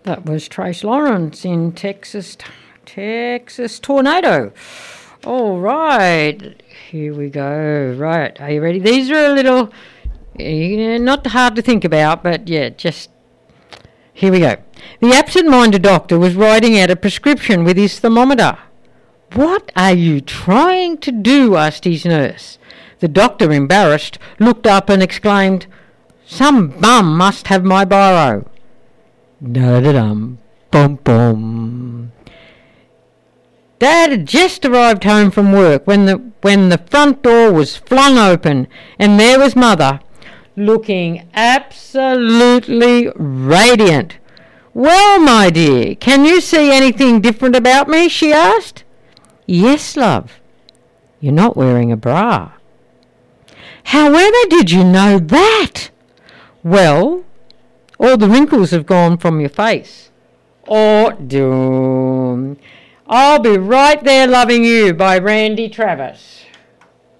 That was Trace Lawrence in Texas Tornado. All right, here we go. Right, are you ready? These are a little, not hard to think about, but yeah, just here we go. The absent-minded doctor was writing out a prescription with his thermometer. "What are you trying to do?" asked his nurse. The doctor, embarrassed, looked up and exclaimed, "Some bum must have my biro." Da-da-dum, bum-bum. Dad had just arrived home from work when the front door was flung open, and there was Mother, looking absolutely radiant. "Well, my dear, can you see anything different about me?" she asked. "Yes, love. You're not wearing a bra." "However did you know that?" "Well, all the wrinkles have gone from your face." "Or doom. I'll Be Right There Loving You by Randy Travis.